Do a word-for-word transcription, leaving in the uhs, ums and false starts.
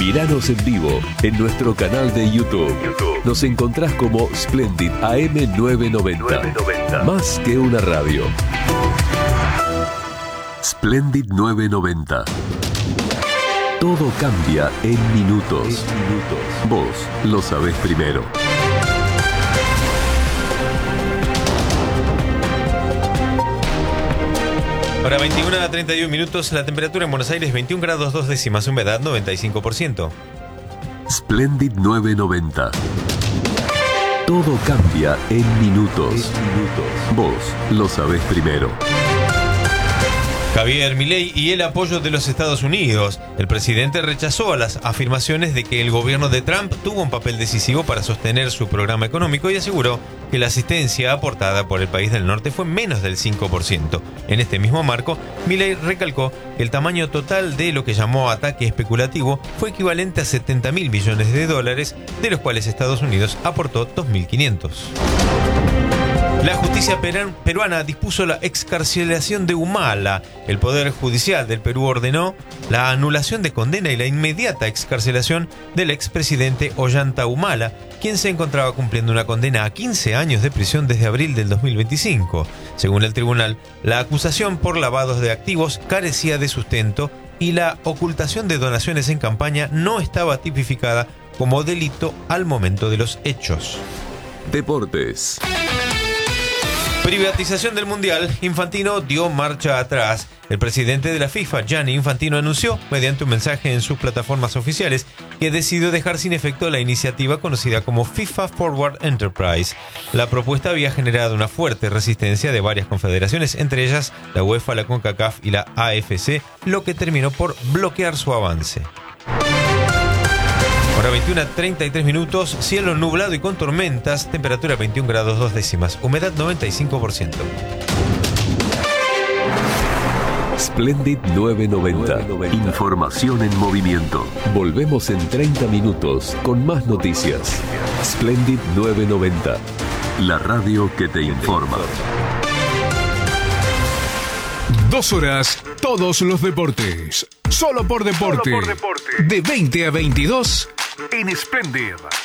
Míranos en vivo en nuestro canal de YouTube. YouTube. Nos encontrás como Splendid A M nueve noventa. nueve noventa. Más que una radio. Splendid nueve noventa. Todo cambia en minutos. En minutos. Vos lo sabés primero. Para veintiuna a treinta y un minutos, la temperatura en Buenos Aires veintiún grados dos décimas, humedad noventa y cinco por ciento. Splendid nueve noventa. Todo cambia en minutos. En minutos. Vos lo sabés primero. Javier Milei y el apoyo de los Estados Unidos. El presidente rechazó las afirmaciones de que el gobierno de Trump tuvo un papel decisivo para sostener su programa económico y aseguró que la asistencia aportada por el país del norte fue menos del cinco por ciento. En este mismo marco, Milei recalcó que el tamaño total de lo que llamó ataque especulativo fue equivalente a setenta mil millones de dólares, de los cuales Estados Unidos aportó dos mil quinientos. La justicia peruana dispuso la excarcelación de Humala. El Poder Judicial del Perú ordenó la anulación de condena y la inmediata excarcelación del expresidente Ollanta Humala, quien se encontraba cumpliendo una condena a quince años de prisión desde abril del dos mil veinticinco. Según el tribunal, la acusación por lavados de activos carecía de sustento y la ocultación de donaciones en campaña no estaba tipificada como delito al momento de los hechos. Deportes. Privatización del Mundial. Infantino dio marcha atrás. El presidente de la FIFA, Gianni Infantino, anunció, mediante un mensaje en sus plataformas oficiales, que decidió dejar sin efecto la iniciativa conocida como FIFA Forward Enterprise. La propuesta había generado una fuerte resistencia de varias confederaciones, entre ellas la UEFA, la CONCACAF y la A F C, lo que terminó por bloquear su avance. Ahora veintiuna a treinta y tres minutos, cielo nublado y con tormentas, temperatura veintiún grados dos décimas, humedad noventa y cinco por ciento. Splendid nueve noventa. Información en movimiento. Volvemos en treinta minutos con más noticias. Splendid nueve noventa. La radio que te informa. Dos horas, todos los deportes. Solo por deporte. Solo por deporte. De veinte a veintidós en Splendid.